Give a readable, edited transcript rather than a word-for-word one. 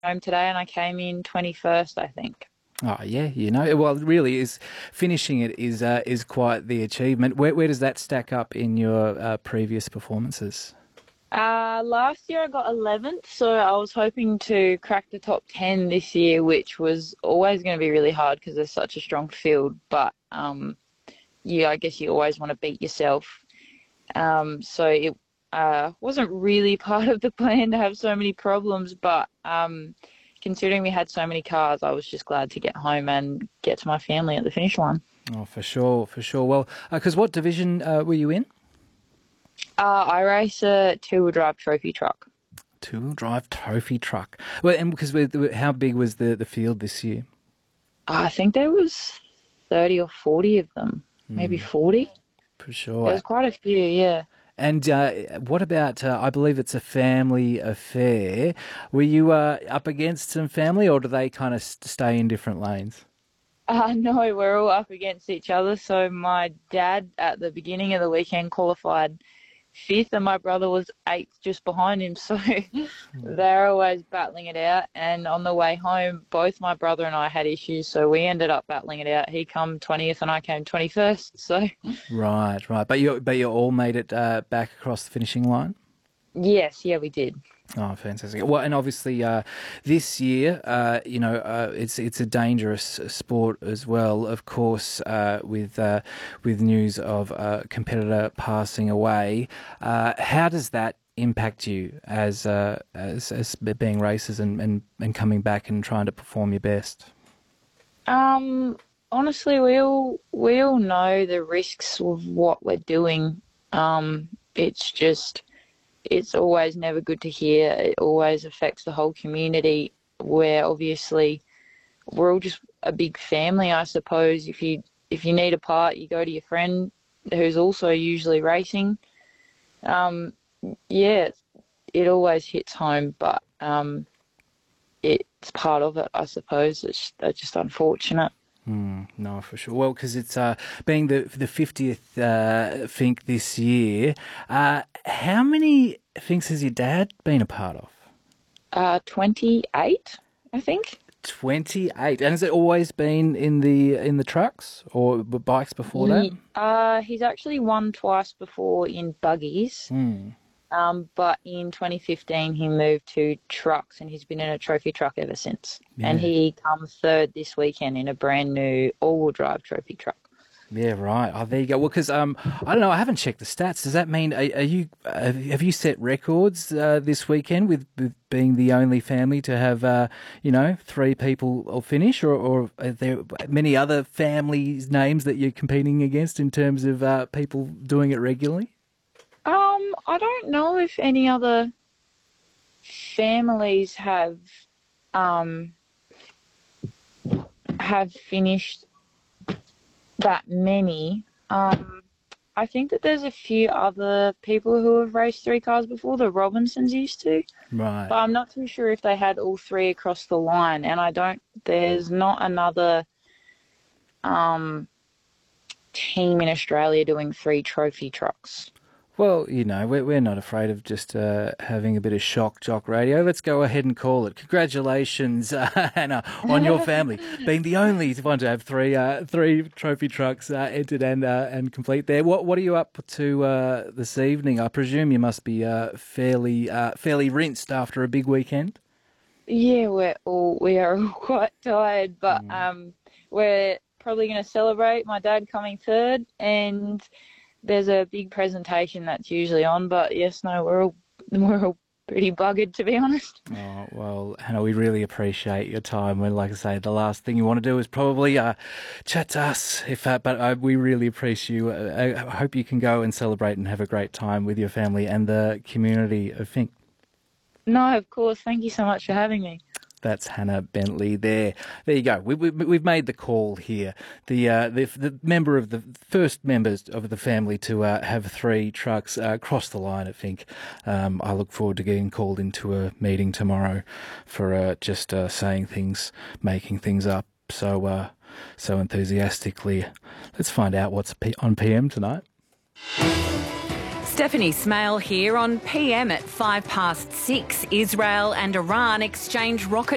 home today and I came in 21st, I think. Oh yeah, well, it really is. Finishing it is quite the achievement. Where does that stack up in your previous performances? Last year I got 11th, so I was hoping to crack the top 10 this year, which was always going to be really hard because there's such a strong field. But yeah, I guess you always want to beat yourself. So it wasn't really part of the plan to have so many problems, but considering we had so many cars, I was just glad to get home and get to my family at the finish line. Oh, for sure, for sure. Well, because what division were you in? I race a two-wheel drive trophy truck. Two-wheel drive trophy truck. Well, and because how big was the field this year? I think there was 30 or 40 of them, maybe 40. For There sure. was quite a few, yeah. And what about, I believe it's a family affair. Were you up against some family or do they kind of stay in different lanes? No, we're all up against each other. So my dad at the beginning of the weekend qualified fifth, and my brother was eighth just behind him. So they're always battling it out. And on the way home, both my brother and I had issues, so we ended up battling it out. He come 20th, and I came 21st. So Right, right. But you all made it back across the finishing line? yes, yeah, we did. Oh, fantastic! Well, and obviously, this year, it's a dangerous sport as well. Of course, with news of a competitor passing away, how does that impact you as being racers and coming back and trying to perform your best? Honestly, we all know the risks of what we're doing. It's just it's always never good to hear. It always affects the whole community. Where obviously we're all just a big family, I suppose. If you need a part, you go to your friend who's also usually racing. Um, yeah, it always hits home, but it's part of it, I suppose. It's just unfortunate. No, for sure. Well, because it's being the 50th Fink this year. How many Finks has your dad been a part of? 28, I think. 28. And has it always been in the trucks or bikes before that? He's actually won twice before in buggies. Hmm. But in 2015 he moved to trucks and he's been in a trophy truck ever since. And Yeah. he comes third this weekend in a brand new all-wheel drive trophy truck. Yeah, right. Oh, there you go. Well, because I don't know. I haven't checked the stats. Does that mean are you have you set records this weekend with being the only family to have three people all finish, or are there many other families' names that you're competing against in terms of people doing it regularly? I don't know if any other families um have finished that many. I think that there's a few other people who have raced three cars before. The Robinsons used to, Right. but I'm not too sure if they had all three across the line. And I don't. There's not another um team in Australia doing three trophy trucks. Well, we're not afraid of just having a bit of shock jock radio. Let's go ahead and call it. Congratulations, Hannah, on your family being the only one to have three trophy trucks entered and complete there. What are you up to this evening? I presume you must be fairly rinsed after a big weekend. Yeah, we are all quite tired, but we're probably going to celebrate my dad coming third, and there's a big presentation that's usually on. But yes, no, we're all pretty buggered, to be honest. Oh, well, Hannah, we really appreciate your time. And like I say, the last thing you want to do is probably chat to us. We really appreciate you. I hope you can go and celebrate and have a great time with your family and the community of Fink. No, of course. Thank you so much for having me. That's Hannah Bentley there. There you go. We've made the call here. The member of the first members of the family to have three trucks cross the line, I think. I look forward to getting called into a meeting tomorrow for just saying things, making things up so enthusiastically. Let's find out what's on PM tonight. Stephanie Smale here on PM at 6:05. Israel and Iran exchange rocket